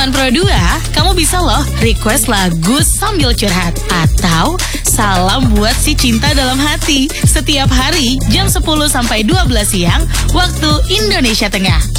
teman Pro 2, kamu bisa loh request lagu sambil curhat atau salam buat si cinta dalam hati setiap hari jam 10 sampai 12 siang waktu Indonesia Tengah.